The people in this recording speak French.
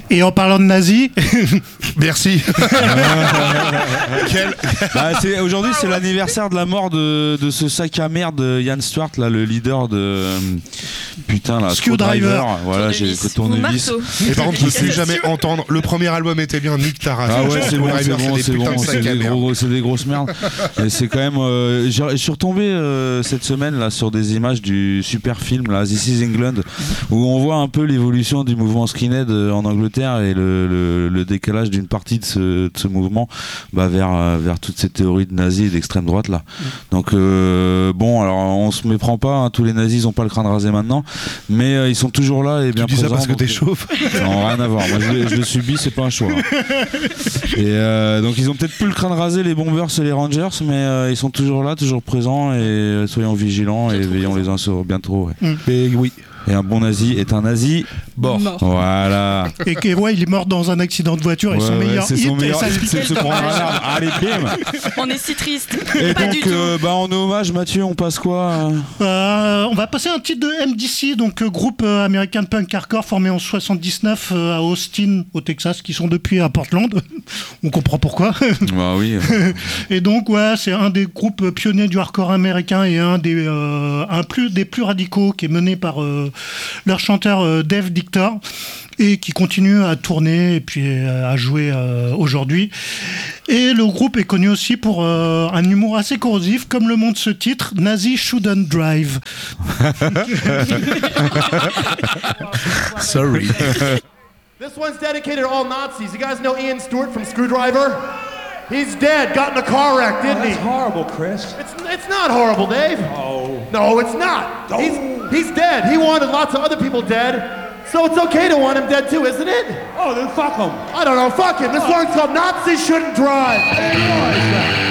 Et en parlant de nazis, merci. Aujourd'hui, c'est l'anniversaire de la mort de ce sac à merde Ian Stewart, là, le leader de putain là, Screwdriver. Voilà, j'ai tournevis. Et par contre, je ne peux plus jamais entendre. Le premier album était bien, Nick Taras. Ah ouais, c'est bon, c'est des grosses merdes. Et c'est quand même. Je suis retombé cette semaine là sur des images du super film là, This Is England, où on voit un peu l'évolution du mouvement skinhead en Angleterre et le décalage d'une partie de ce mouvement vers toutes ces théories de nazis et d'extrême droite là. Donc bon, alors on se méprend pas, hein, tous les nazis ils ont pas le crâne rasé maintenant, mais ils sont toujours là et bien présents. Tu dis ça parce que t'es chauve. Non, rien à voir. Moi je le subis, c'est pas un choix. Et donc ils ont peut-être plus le crâne rasé les Bombers et les Rangers, mais ils sont toujours là, toujours présents, et soyons vigilants et veillons les uns sur bien trop. Ouais. Et oui. Et un bon nazi est un nazi mort. Voilà. Et que, il est mort dans un accident de voiture et son meilleur hit, c'est de se prendre un arme. Allez, bim. On est si triste. Et pas donc, du tout. en hommage, Mathieu, on passe quoi On va passer un titre de MDC, donc groupe américain de punk hardcore formé en 79 à Austin, au Texas, qui sont depuis à Portland. On comprend pourquoi. Bah oui. Et donc, ouais, c'est un des groupes pionniers du hardcore américain et un des plus radicaux, qui est mené par leur chanteur Dave Dictor, et qui continue à tourner et puis à jouer aujourd'hui. Et le groupe est connu aussi pour un humour assez corrosif, comme le montre ce titre, Nazi Shouldn't Drive. Sorry. This one's dedicated to all Nazis. You guys know Ian Stewart from Screwdriver? He's dead, got in a car wreck, didn't he? That's horrible, Chris. It's not horrible, Dave. No, it's not. He's dead. He wanted lots of other people dead, so it's okay to want him dead too, isn't it? Oh, then fuck him. I don't know, fuck him. This song's called Nazis Shouldn't Drive.